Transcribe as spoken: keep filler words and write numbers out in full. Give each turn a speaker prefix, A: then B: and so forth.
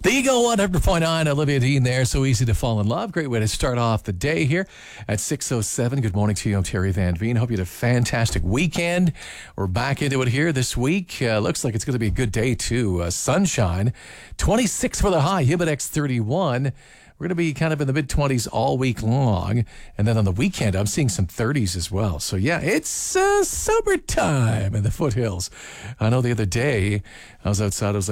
A: The Eagle one hundred point nine, Olivia Dean there. So easy to fall in love. Great way to start off the day here at six oh seven. Good morning to you. I'm Terry Van Veen. Hope you had a fantastic weekend. We're back into it here this week. Uh, looks like it's going to be a good day, too. Uh, sunshine. twenty-six for the high. Humidex thirty-one. We're going to be kind of in the mid-twenties all week long. And then on the weekend, I'm seeing some thirties as well. So, yeah, it's uh, summertime in the foothills. I know the other day I was outside. I was like,